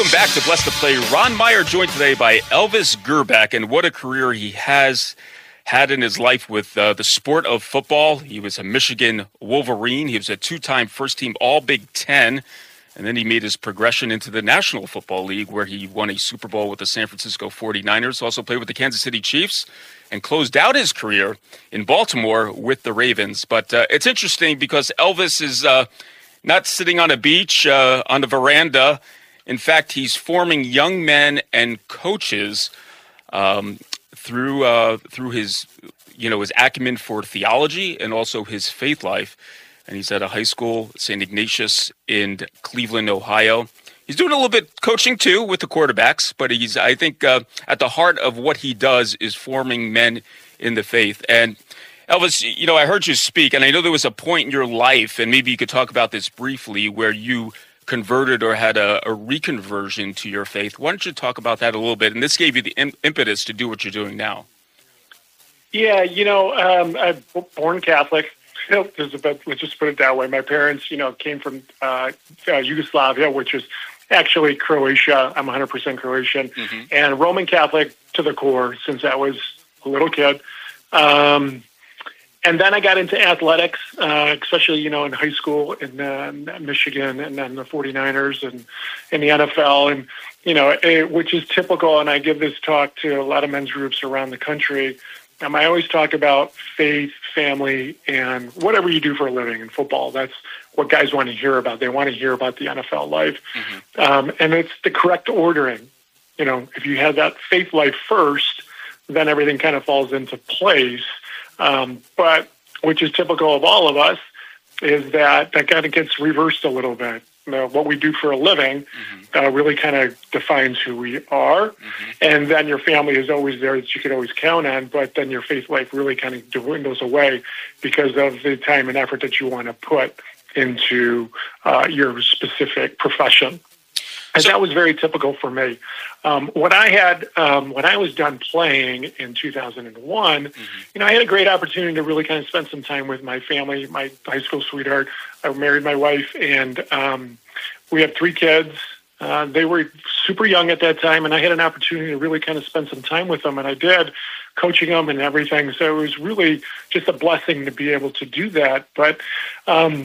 Welcome back to Bless the Play. Ron Meyer joined today by Elvis Grbac, and what a career he has had in his life with the sport of football. He was a Michigan Wolverine. He was a two-time first-team All-Big Ten, and then he made his progression into the National Football League, where he won a Super Bowl with the San Francisco 49ers, also played with the Kansas City Chiefs, and closed out his career in Baltimore with the Ravens. But it's interesting because Elvis is not sitting on a beach on the veranda. In fact, he's forming young men and coaches through his his acumen for theology and also his faith life. And he's at a high school, St. Ignatius in Cleveland, Ohio. He's doing a little bit coaching too with the quarterbacks, but he's, I think, at the heart of what he does is forming men in the faith. And Elvis, I heard you speak, and I know there was a point in your life, and maybe you could talk about this briefly, where you converted or had a reconversion to your faith. Why don't you talk about that a little bit? And this gave you the impetus to do what you're doing now. Yeah, I'm born Catholic. Let's just put it that way. My parents, came from Yugoslavia, which is actually Croatia. I'm 100% Croatian, and Roman Catholic to the core since I was a little kid. And then I got into athletics, especially, in high school in Michigan and then the 49ers and in the NFL. And, which is typical. And I give this talk to a lot of men's groups around the country. I always talk about faith, family, and whatever you do for a living in football. That's what guys want to hear about. They want to hear about the NFL life. And it's the correct ordering. If you have that faith life first, then everything kind of falls into place. But which is typical of all of us is that kind of gets reversed a little bit. What we do for a living really kind of defines who we are. And then your family is always there that you can always count on, but then your faith life really kind of dwindles away because of the time and effort that you want to put into your specific profession. And that was very typical for me. When I was done playing in 2001, I had a great opportunity to really kind of spend some time with my family, my high school sweetheart. I married my wife, and we have 3 kids. They were super young at that time, and I had an opportunity to really kind of spend some time with them, and I did, coaching them and everything. So it was really just a blessing to be able to do that. But, I'm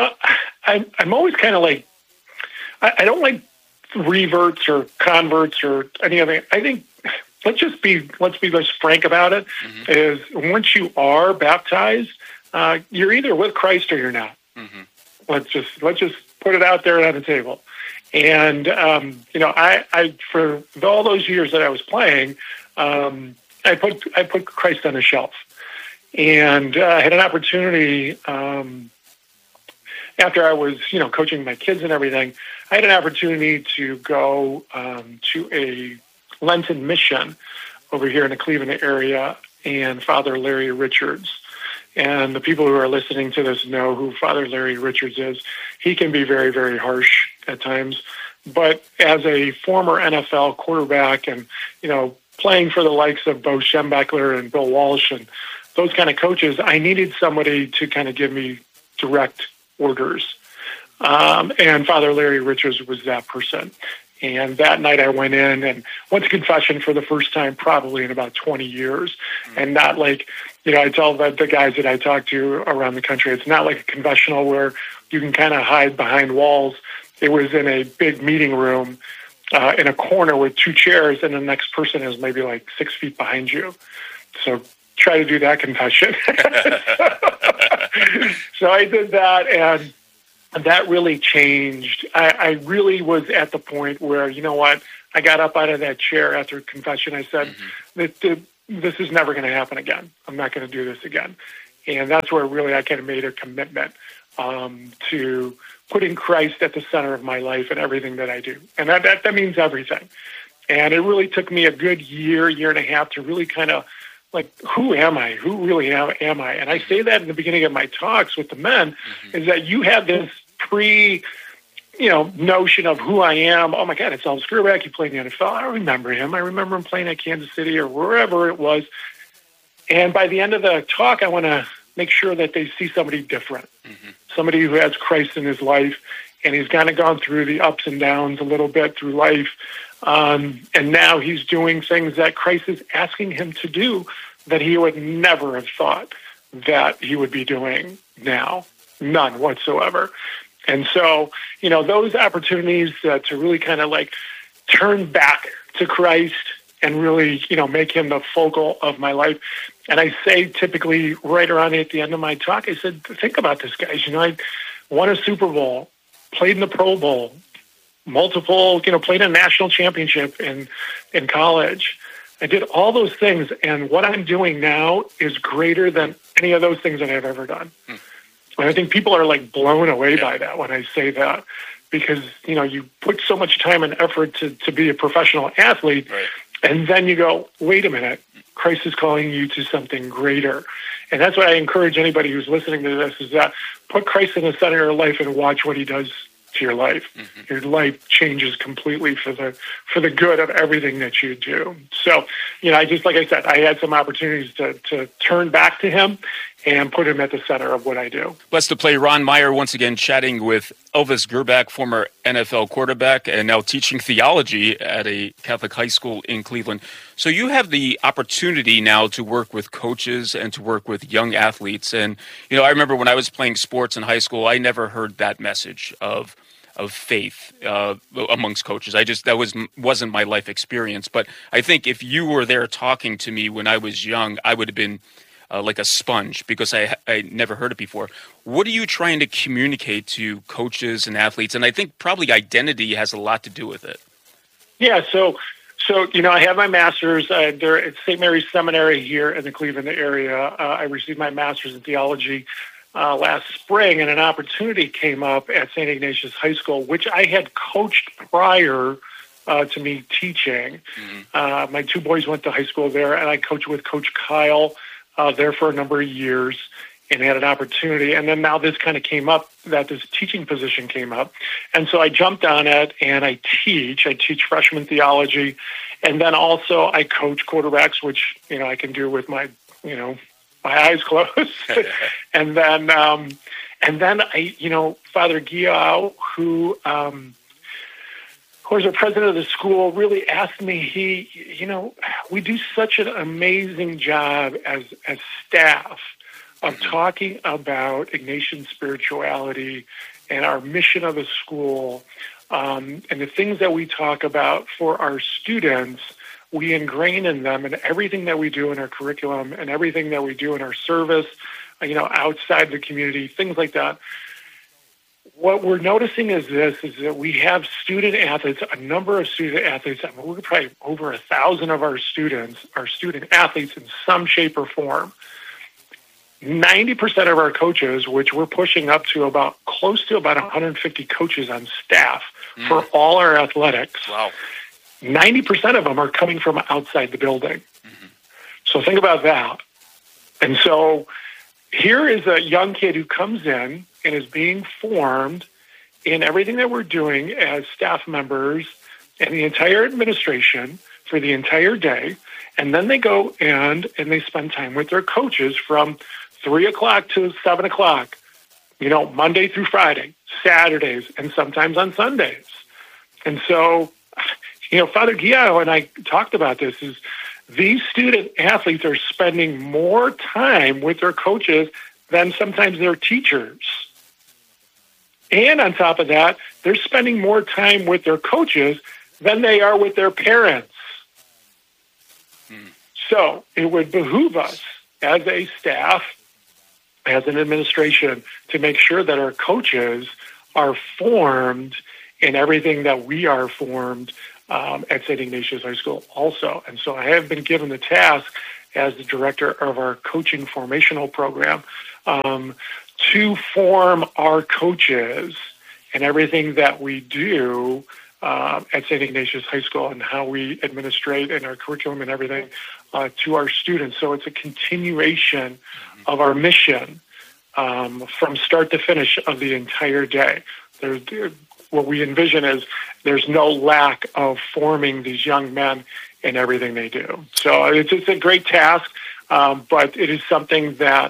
always kind of like, I don't like reverts or converts or any other. I think let's be less frank about it. Is once you are baptized, you're either with Christ or you're not. Let's just put it out there on the table. And I for all those years that I was playing, I put Christ on the shelf, and I had an opportunity. After I was, coaching my kids and everything, I had an opportunity to go to a Lenten mission over here in the Cleveland area, and Father Larry Richards. And the people who are listening to this know who Father Larry Richards is. He can be very, very harsh at times. But as a former NFL quarterback and, playing for the likes of Bo Schembechler and Bill Walsh and those kind of coaches, I needed somebody to kind of give me direct orders. And Father Larry Richards was that person. And that night I went in and went to confession for the first time probably in about 20 years. And not like, I tell the guys that I talk to around the country, it's not like a confessional where you can kind of hide behind walls. It was in a big meeting room in a corner with 2 chairs, and the next person is maybe like 6 feet behind you. So try to do that confession. So I did that, and that really changed. I really was at the point where, I got up out of that chair after confession. I said, this is never going to happen again. I'm not going to do this again. And that's where really I kind of made a commitment to putting Christ at the center of my life and everything that I do. And that means everything. And it really took me a good year and a half to really kind of like, who am I? Who really am I? And I say that in the beginning of my talks with the men, is that you have this notion of who I am. Oh my God, it's Elvis Grbac. He played in the NFL. I remember him. I remember him playing at Kansas City or wherever it was. And by the end of the talk, I want to make sure that they see somebody different, somebody who has Christ in his life and he's kind of gone through the ups and downs a little bit through life. And now he's doing things that Christ is asking him to do that he would never have thought that he would be doing now. None whatsoever. And so, those opportunities to really kind of like turn back to Christ and really, make him the focal of my life. And I say typically right around at the end of my talk, I said, think about this, guys. I won a Super Bowl, played in the Pro Bowl, multiple, played a national championship in college. I did all those things. And what I'm doing now is greater than any of those things that I've ever done. And I think people are like blown away by that when I say that, because, you put so much time and effort to be a professional athlete. Right. And then you go, wait a minute, Christ is calling you to something greater. And that's why I encourage anybody who's listening to this, is that put Christ in the center of your life and watch what he does to your life. Mm-hmm. Your life changes completely for the good of everything that you do. So, like I said, I had some opportunities to turn back to him and put him at the center of what I do. Let's play Ron Meyer once again, chatting with Elvis Grbac, former NFL quarterback and now teaching theology at a Catholic high school in Cleveland. So you have the opportunity now to work with coaches and to work with young athletes. And, I remember when I was playing sports in high school, I never heard that message of faith amongst coaches. That wasn't my life experience. But I think if you were there talking to me when I was young, I would have been like a sponge, because I never heard it before. What are you trying to communicate to coaches and athletes? And I think probably identity has a lot to do with it. Yeah, so I have my master's there at St. Mary's Seminary here in the Cleveland area. I received my master's in theology last spring, and an opportunity came up at St. Ignatius High School, which I had coached prior to me teaching. Mm-hmm. My two boys went to high school there, and I coached with Coach Kyle there for a number of years and had an opportunity. And then now this kind of came up, that this teaching position came up. And so I jumped on it, and I teach freshman theology. And then also I coach quarterbacks, which, I can do with my eyes closed. and then I, Father Guillaume, who was the president of the school, really asked me, we do such an amazing job as staff of talking about Ignatian spirituality and our mission of the school, and the things that we talk about for our students, we ingrain in them, and everything that we do in our curriculum and everything that we do in our service, outside the community, things like that. What we're noticing is that we have student athletes, a number of student athletes. We're probably over 1,000 of our students are student athletes in some shape or form. 90% of our coaches, which we're pushing up to close to about 150 coaches on staff for all our athletics. Wow. 90% of them are coming from outside the building. Mm-hmm. So think about that. And so here is a young kid who comes in and is being formed in everything that we're doing as staff members and the entire administration for the entire day. And then they go and they spend time with their coaches from 3 o'clock to 7 o'clock, Monday through Friday, Saturdays, and sometimes on Sundays. And so, Father Guillaume and I talked about this, is these student athletes are spending more time with their coaches than sometimes their teachers. And on top of that, they're spending more time with their coaches than they are with their parents. So it would behoove us as a staff, as an administration, to make sure that our coaches are formed in everything that we are formed at St. Ignatius High School also. And so I have been given the task as the director of our coaching formational program to form our coaches and everything that we do at St. Ignatius High School and how we administrate and our curriculum and everything to our students. So it's a continuation of our mission from start to finish of the entire day. What we envision is there's no lack of forming these young men in everything they do. So it's a great task, but it is something that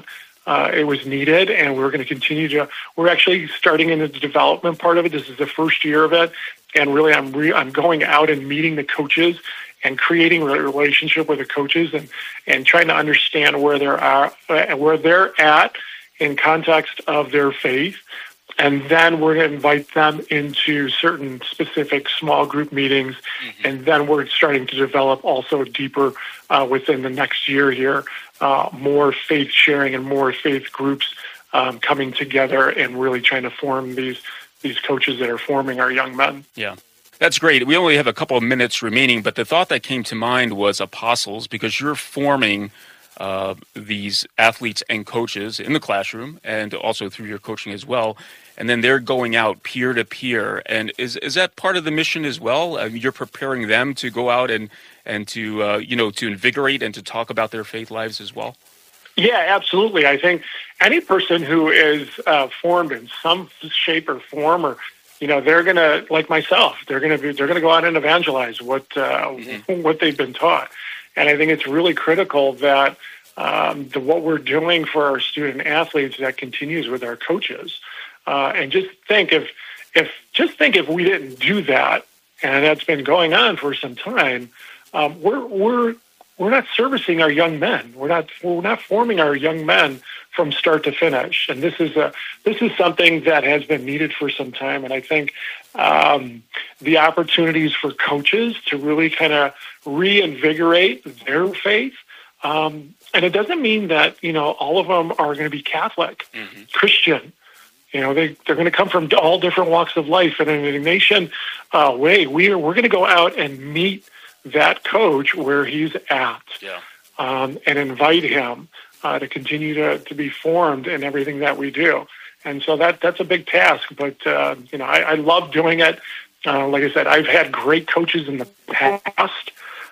it was needed, and we're going to continue to. We're actually starting in the development part of it. This is the first year of it, and really, I'm going out and meeting the coaches and creating a relationship with the coaches and trying to understand where they're at in context of their faith. And then we're going to invite them into certain specific small group meetings. Mm-hmm. And then we're starting to develop also deeper within the next year here, more faith sharing and more faith groups coming together and really trying to form these coaches that are forming our young men. Yeah. That's great. We only have a couple of minutes remaining, but the thought that came to mind was apostles, because you're forming these athletes and coaches in the classroom and also through your coaching as well. And then they're going out peer to peer. And is that part of the mission as well? You're preparing them to go out and to, to invigorate and to talk about their faith lives as well? Yeah, absolutely. I think any person who is formed in some shape or form, or they're going to, like myself, they're going to go out and evangelize what they've been taught. And I think it's really critical that what we're doing for our student athletes, that continues with our coaches. And just think if we didn't do that, and that's been going on for some time, we're not servicing our young men. We're not forming our young men from start to finish. And this is something that has been needed for some time. And I think the opportunities for coaches to really kind of reinvigorate their faith. And it doesn't mean that, all of them are going to be Catholic, mm-hmm. Christian. They're going to come from all different walks of life. And in a nation way, we're going to go out and meet that coach where he's at, and invite him to continue to be formed in everything that we do. And so that's a big task. But, I love doing it. Like I said, I've had great coaches in the past.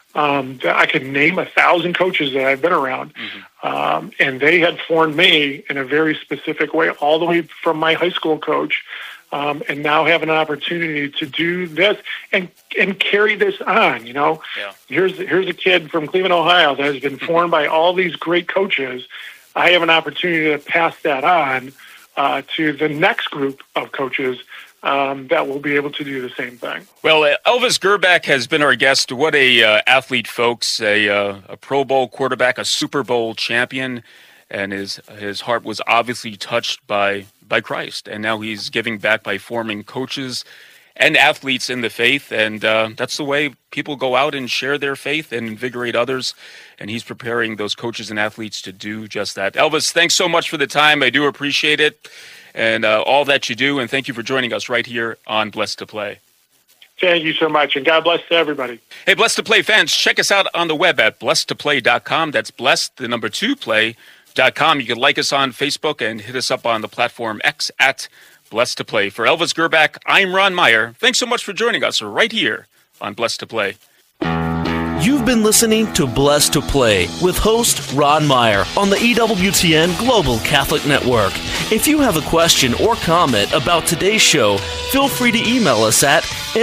I could name 1,000 coaches that I've been around, mm-hmm. And they had formed me in a very specific way, all the way from my high school coach, and now have an opportunity to do this and carry this on. Here's a kid from Cleveland, Ohio, that has been formed by all these great coaches. I have an opportunity to pass that on to the next group of coaches that will be able to do the same thing. Well, Elvis Grbac has been our guest. What a athlete, folks! A Pro Bowl quarterback, a Super Bowl champion, and his heart was obviously touched by Christ, and now he's giving back by forming coaches and athletes in the faith, and that's the way people go out and share their faith and invigorate others, and he's preparing those coaches and athletes to do just that. Elvis, thanks so much for the time. I do appreciate it, and all that you do, and thank you for joining us right here on Blessed to Play. Thank you so much, and God bless to everybody. Hey, Blessed to Play fans, check us out on the web at blessedtoplay.com. That's blessed, the number 2, play.com. You can like us on Facebook and hit us up on the platform X at Blessed to Play. For Elvis Grbac, I'm Ron Meyer. Thanks so much for joining us right here on Blessed to Play. You've been listening to Blessed to Play with host Ron Meyer on the EWTN Global Catholic Network. If you have a question or comment about today's show, feel free to email us at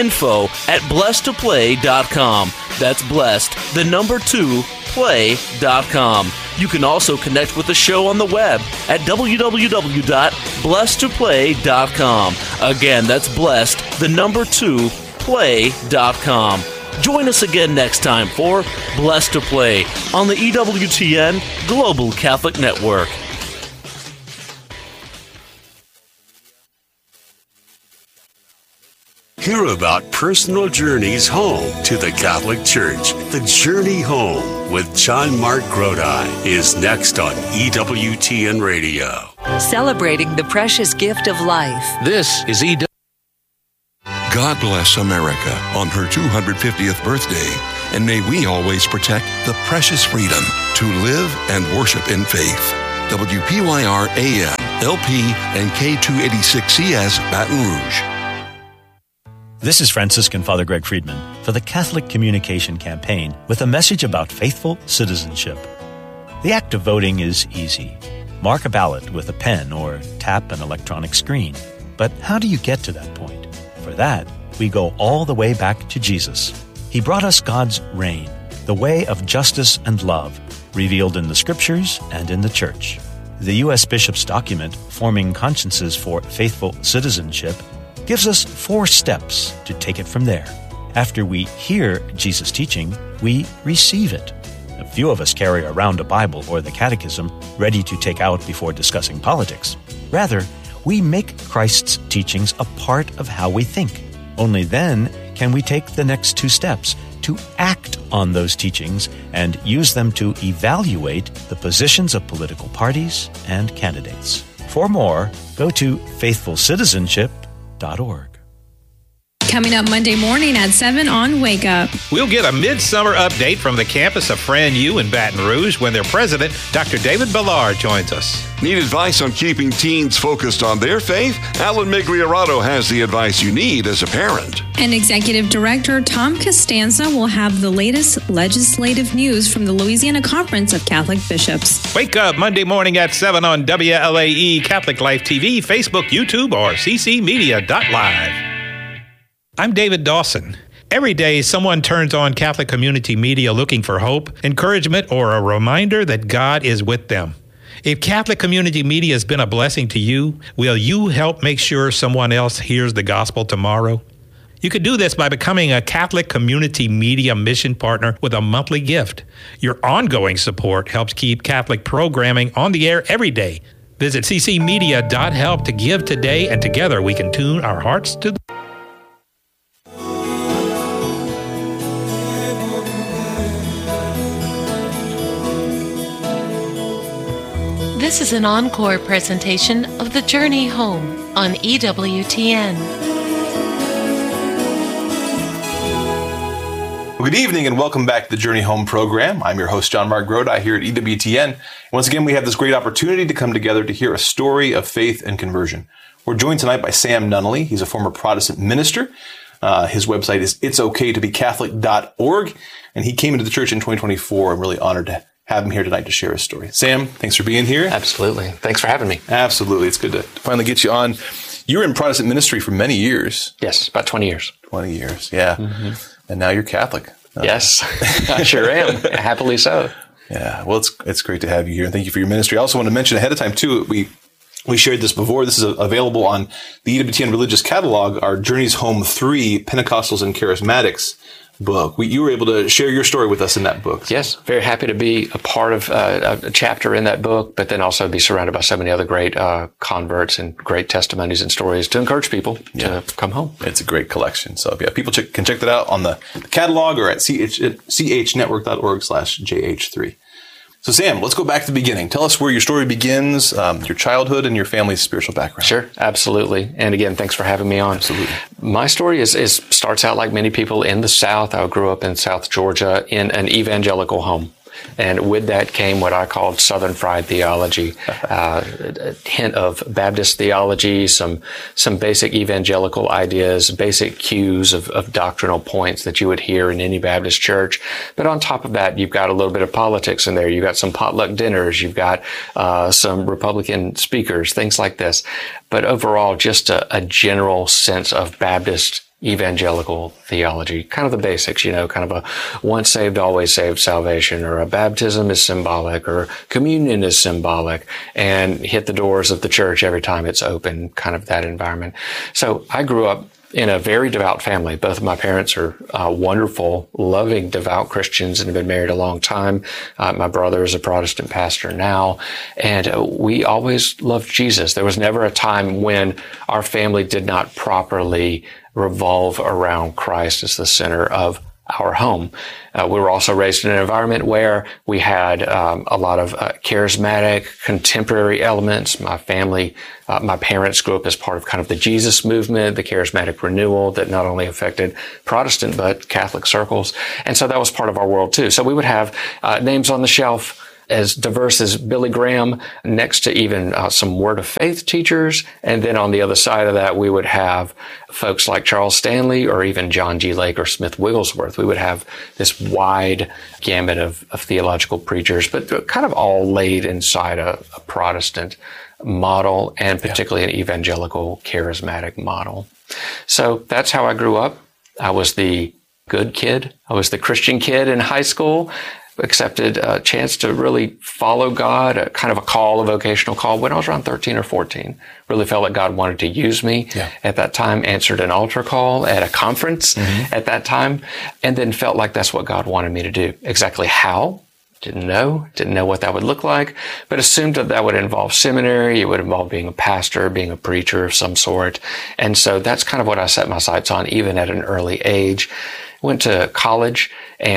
info@blessedtoplay.com. That's blessed, the number 2, play.com. You can also connect with the show on the web at www.blessedtoplay.com. Again, that's blessed, the number 2, play.com. Join us again next time for Blessed to Play on the EWTN Global Catholic Network. Hear about personal journeys home to the Catholic Church. The Journey Home with John Mark Grodi is next on EWTN Radio. Celebrating the precious gift of life. This is EWTN. God bless America on her 250th birthday, and may we always protect the precious freedom to live and worship in faith. WPYR AM, LP, and K286CS Baton Rouge. This is Franciscan Father Greg Friedman for the Catholic Communication Campaign with a message about faithful citizenship. The act of voting is easy. Mark a ballot with a pen or tap an electronic screen. But how do you get to that point? For that, we go all the way back to Jesus. He brought us God's reign, the way of justice and love, revealed in the Scriptures and in the Church. The U.S. Bishop's document, Forming Consciences for Faithful Citizenship, gives us 4 steps to take it from there. After we hear Jesus' teaching, we receive it. A few of us carry around a Bible or the Catechism ready to take out before discussing politics. Rather, we make Christ's teachings a part of how we think. Only then can we take the next 2 steps to act on those teachings and use them to evaluate the positions of political parties and candidates. For more, go to faithfulcitizenship.org. Coming up Monday morning at 7 on Wake Up. We'll get a midsummer update from the campus of Fran U in Baton Rouge when their president, Dr. David Ballard, joins us. Need advice on keeping teens focused on their faith? Alan Migliorato has the advice you need as a parent. And Executive Director Tom Costanza will have the latest legislative news from the Louisiana Conference of Catholic Bishops. Wake Up Monday morning at 7 on WLAE, Catholic Life TV, Facebook, YouTube, or ccmedia.live. I'm David Dawson. Every day, someone turns on Catholic community media looking for hope, encouragement, or a reminder that God is with them. If Catholic community media has been a blessing to you, will you help make sure someone else hears the gospel tomorrow? You could do this by becoming a Catholic community media mission partner with a monthly gift. Your ongoing support helps keep Catholic programming on the air every day. Visit ccmedia.help to give today, and together we can tune our hearts to the This is an encore presentation of The Journey Home on EWTN. Well, good evening and welcome back to the Journey Home program. I'm your host, John Mark Grodi, here at EWTN. Once again, we have this great opportunity to come together to hear a story of faith and conversion. We're joined tonight by Sam Nunnally. He's a former Protestant minister. His website is itsokaytobecatholic.org, and he came into the church in 2024. I'm really honored to have him here tonight to share his story. Sam, thanks for being here. Absolutely. Thanks for having me. Absolutely. It's good to finally get you on. You were in Protestant ministry for many years. Yes, about 20 years. 20 years, yeah. Mm-hmm. And now you're Catholic. Yes, I sure am. Happily so. Yeah, well, it's great to have you here, and thank you for your ministry. I also want to mention ahead of time, too, we shared this before. This is available on the EWTN Religious Catalog, our Journeys Home 3, Pentecostals and Charismatics book. You were able to share your story with us in that book. Yes, very happy to be a part of a chapter in that book, but then also be surrounded by so many other great converts and great testimonies and stories to encourage people to come home. It's a great collection. So yeah, people can check that out on the catalog or at chnetwork.org/JH3. So Sam, let's go back to the beginning. Tell us where your story begins, your childhood, and your family's spiritual background. Sure, absolutely. And again, thanks for having me on. Absolutely. My story starts out like many people in the South. I grew up in South Georgia in an evangelical home. And with that came what I called Southern fried theology, a hint of Baptist theology, some basic evangelical ideas, basic cues of doctrinal points that you would hear in any Baptist church. But on top of that, you've got a little bit of politics in there. You've got some potluck dinners. You've got some Republican speakers, things like this. But overall, just a general sense of Baptist evangelical theology, kind of the basics, kind of a once saved, always saved salvation, or a baptism is symbolic, or communion is symbolic, and hit the doors of the church every time it's open, kind of that environment. So I grew up in a very devout family. Both of my parents are wonderful, loving, devout Christians and have been married a long time. My brother is a Protestant pastor now, and we always loved Jesus. There was never a time when our family did not properly revolve around Christ as the center of our home. We were also raised in an environment where we had a lot of charismatic, contemporary elements. My family, my parents grew up as part of kind of the Jesus movement, the charismatic renewal that not only affected Protestant but Catholic circles. And so that was part of our world too. So we would have names on the shelf as diverse as Billy Graham, next to even some Word of Faith teachers. And then on the other side of that, we would have folks like Charles Stanley or even John G. Lake or Smith Wigglesworth. We would have this wide gamut of theological preachers, but kind of all laid inside a Protestant model, and particularly an evangelical charismatic model. So that's how I grew up. I was the good kid. I was the Christian kid in high school. accepted a chance to really follow God, a kind of a call, a vocational call, when I was around 13 or 14. Really felt like God wanted to use me at that time, answered an altar call at a conference at that time, and then felt like that's what God wanted me to do. Exactly how? Didn't know what that would look like, but assumed that would involve seminary. It would involve being a pastor, being a preacher of some sort. And so that's kind of what I set my sights on, even at an early age. Went to college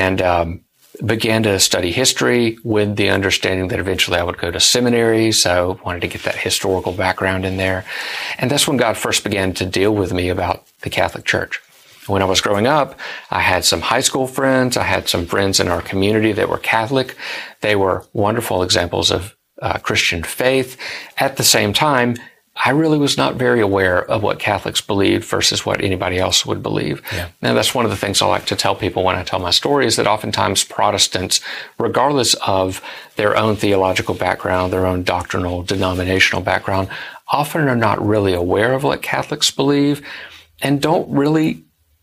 and began to study history with the understanding that eventually I would go to seminary. So wanted to get that historical background in there. And that's when God first began to deal with me about the Catholic Church. When I was growing up, I had some high school friends. I had some friends in our community that were Catholic. They were wonderful examples of Christian faith. At the same time, I really was not very aware of what Catholics believed versus what anybody else would believe. Yeah. And that's one of the things I like to tell people when I tell my story is that oftentimes Protestants, regardless of their own theological background, their own doctrinal, denominational background, often are not really aware of what Catholics believe and don't really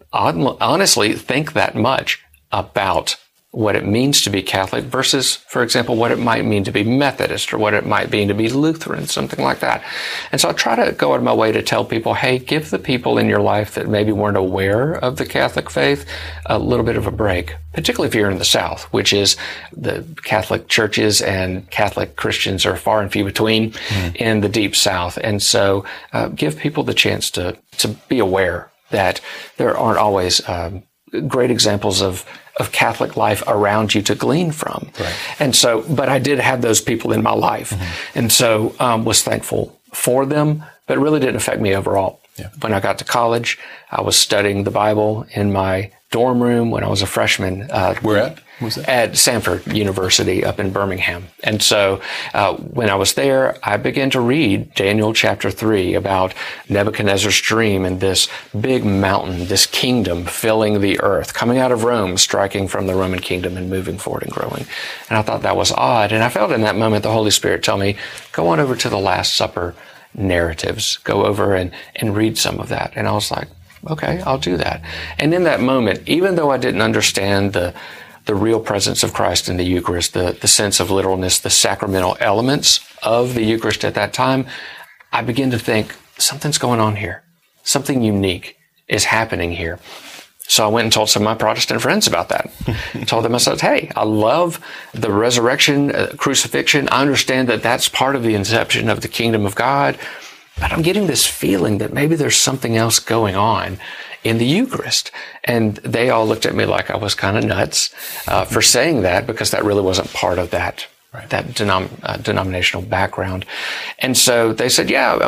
honestly think that much about what it means to be Catholic versus, for example, what it might mean to be Methodist or what it might mean to be Lutheran, something like that. And so I try to go out of my way to tell people, hey, give the people in your life that maybe weren't aware of the Catholic faith a little bit of a break, particularly if you're in the South, which is the Catholic churches and Catholic Christians are far and few between in the deep South. And so give people the chance to be aware that there aren't always great examples of Catholic life around you to glean from. Right. And so, but I did have those people in my life. And so was thankful for them, but it really didn't affect me overall. Yeah. When I got to college, I was studying the Bible in my dorm room when I was a freshman. Where at? Was that? At Samford University up in Birmingham. And so when I was there, I began to read Daniel chapter 3 about Nebuchadnezzar's dream and this big mountain, this kingdom filling the earth, coming out of Rome, striking from the Roman kingdom and moving forward and growing. And I thought that was odd. And I felt in that moment the Holy Spirit tell me, go on over to the Last Supper narratives, go over and read some of that. And I was like, okay, I'll do that. And in that moment, even though I didn't understand the real presence of Christ in the Eucharist, the sense of literalness, the sacramental elements of the Eucharist at that time, I began to think, something's going on here. Something unique is happening here. So I went and told some of my Protestant friends about that. I told them, I said, hey, I love the resurrection, crucifixion. I understand that that's part of the inception of the kingdom of God, but I'm getting this feeling that maybe there's something else going on in the Eucharist. And they all looked at me like I was kind of nuts for saying that, because that really wasn't part of that denominational background. And so they said,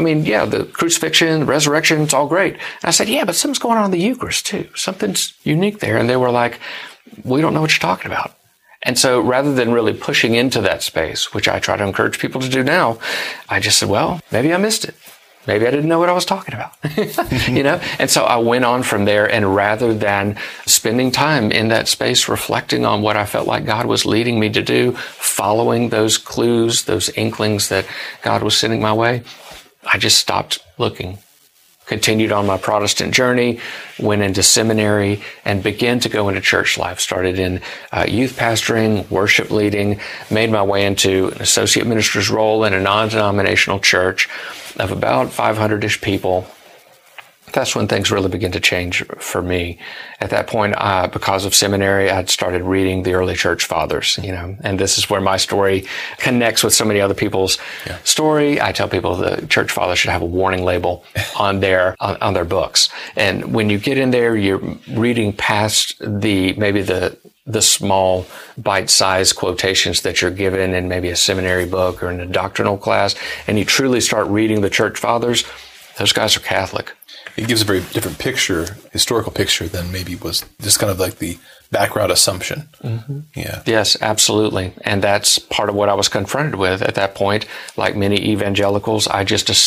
the crucifixion, the resurrection, it's all great. And I said, yeah, but something's going on in the Eucharist too. Something's unique there. And they were like, we don't know what you're talking about. And so rather than really pushing into that space, which I try to encourage people to do now, I just said, well, maybe I missed it. Maybe I didn't know what I was talking about, And so I went on from there, and rather than spending time in that space reflecting on what I felt like God was leading me to do, following those clues, those inklings that God was sending my way, I just stopped looking. Continued on my Protestant journey, went into seminary, and began to go into church life. Started in youth pastoring, worship leading, made my way into an associate minister's role in a non-denominational church of about 500-ish people. That's when things really began to change for me. At that point, because of seminary, I'd started reading the early church fathers, and this is where my story connects with so many other people's story. I tell people the church fathers should have a warning label on their books. And when you get in there, you're reading past the small bite-sized quotations that you're given in maybe a seminary book or in a doctrinal class, and you truly start reading the church fathers. Those guys are Catholic. It gives a very different picture, historical picture, than maybe was just kind of like the background assumption. Mm-hmm. Yeah. Yes, absolutely. And that's part of what I was confronted with at that point. Like many evangelicals, I just assumed